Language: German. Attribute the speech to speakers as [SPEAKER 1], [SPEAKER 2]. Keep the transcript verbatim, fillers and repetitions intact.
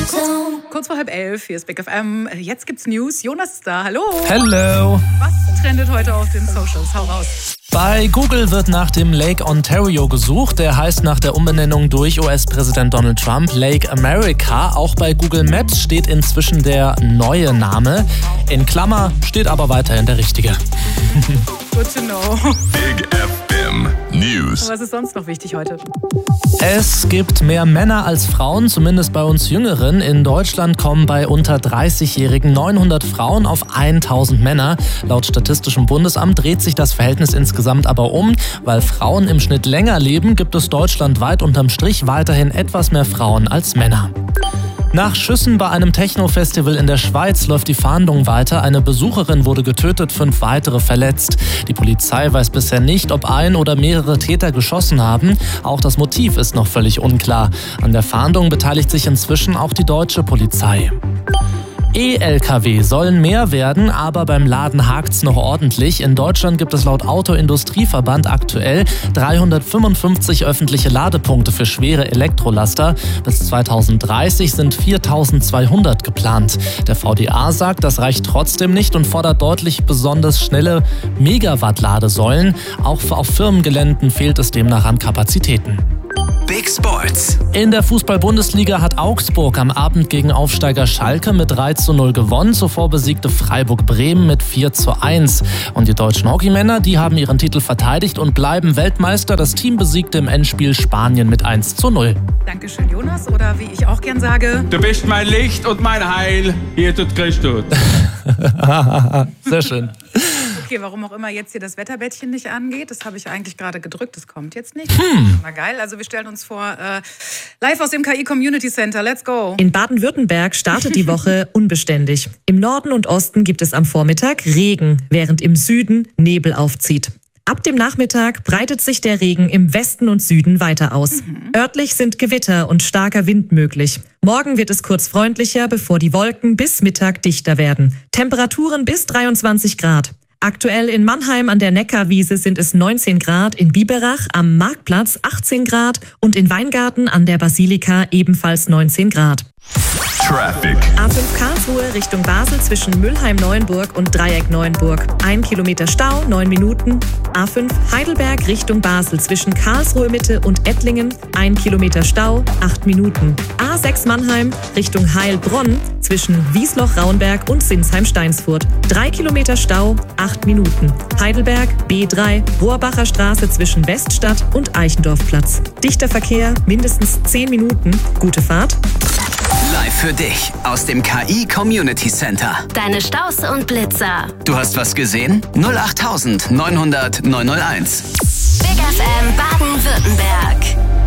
[SPEAKER 1] Kurz vor halb elf, hier ist Big F M. Jetzt gibt's News. Jonas ist da, hallo.
[SPEAKER 2] Hello.
[SPEAKER 1] Was trendet heute auf den Socials? Hau raus.
[SPEAKER 2] Bei Google wird nach dem Lake Ontario gesucht. Der heißt nach der Umbenennung durch U S-Präsident Donald Trump Lake America. Auch bei Google Maps steht inzwischen der neue Name. In Klammer steht aber weiterhin der richtige.
[SPEAKER 1] Good to know.
[SPEAKER 3] Big F M News.
[SPEAKER 1] Was ist sonst noch wichtig heute?
[SPEAKER 2] Es gibt mehr Männer als Frauen, zumindest bei uns Jüngeren. In Deutschland kommen bei unter dreißigjährigen neunhundert Frauen auf tausend Männer. Laut Statistischem Bundesamt dreht sich das Verhältnis insgesamt aber um. Weil Frauen im Schnitt länger leben, gibt es deutschlandweit unterm Strich weiterhin etwas mehr Frauen als Männer. Nach Schüssen bei einem Techno-Festival in der Schweiz läuft die Fahndung weiter. Eine Besucherin wurde getötet, fünf weitere verletzt. Die Polizei weiß bisher nicht, ob ein oder mehrere Täter geschossen haben. Auch das Motiv ist noch völlig unklar. An der Fahndung beteiligt sich inzwischen auch die deutsche Polizei. E-L K W sollen mehr werden, aber beim Laden hakt's noch ordentlich. In Deutschland gibt es laut Autoindustrieverband aktuell dreihundertfünfundfünfzig öffentliche Ladepunkte für schwere Elektrolaster. Bis zweitausenddreißig sind viertausendzweihundert geplant. Der V D A sagt, das reicht trotzdem nicht und fordert deutlich besonders schnelle Megawatt-Ladesäulen. Auch auf Firmengeländen fehlt es demnach an Kapazitäten.
[SPEAKER 4] Big Sports.
[SPEAKER 2] In der Fußball-Bundesliga hat Augsburg am Abend gegen Aufsteiger Schalke mit drei zu null gewonnen. Zuvor besiegte Freiburg Bremen mit vier zu eins. Und die deutschen Hockeymänner, die haben ihren Titel verteidigt und bleiben Weltmeister. Das Team besiegte im Endspiel Spanien mit eins zu null.
[SPEAKER 1] Dankeschön, Jonas. Oder wie ich auch gern sage...
[SPEAKER 5] Du bist mein Licht und mein Heil. Hier tut Christus.
[SPEAKER 2] Sehr schön.
[SPEAKER 1] Okay, warum auch immer jetzt hier das Wetterbettchen nicht angeht, das habe ich eigentlich gerade gedrückt, das kommt jetzt nicht.
[SPEAKER 2] Hm.
[SPEAKER 1] Na geil, also wir stellen uns vor, äh, live aus dem K I Community Center, let's go.
[SPEAKER 6] In Baden-Württemberg startet die Woche unbeständig. Im Norden und Osten gibt es am Vormittag Regen, während im Süden Nebel aufzieht. Ab dem Nachmittag breitet sich der Regen im Westen und Süden weiter aus. Mhm. Örtlich sind Gewitter und starker Wind möglich. Morgen wird es kurz freundlicher, bevor die Wolken bis Mittag dichter werden. Temperaturen bis dreiundzwanzig Grad. Aktuell in Mannheim an der Neckarwiese sind es neunzehn Grad, in Biberach am Marktplatz achtzehn Grad und in Weingarten an der Basilika ebenfalls neunzehn Grad.
[SPEAKER 3] Traffic.
[SPEAKER 6] A fünf Karlsruhe Richtung Basel zwischen Mülheim-Neuenburg und Dreieck-Neuenburg. Ein Kilometer Stau, neun Minuten. A fünf Heidelberg Richtung Basel zwischen Karlsruhe-Mitte und Ettlingen. Ein Kilometer Stau, acht Minuten. A sechs Mannheim Richtung Heilbronn zwischen Wiesloch-Raunberg und Sinsheim-Steinsfurt. Drei Kilometer Stau, acht Minuten. Heidelberg B drei Rohrbacher Straße zwischen Weststadt und Eichendorfplatz. Dichter Verkehr, mindestens zehn Minuten. Gute Fahrt.
[SPEAKER 4] Live für dich aus dem K I Community Center.
[SPEAKER 7] Deine Staus und Blitzer.
[SPEAKER 4] Du hast was gesehen? null acht neunhundert neunhundert neunhunderteins.
[SPEAKER 7] Big F M Baden-Württemberg.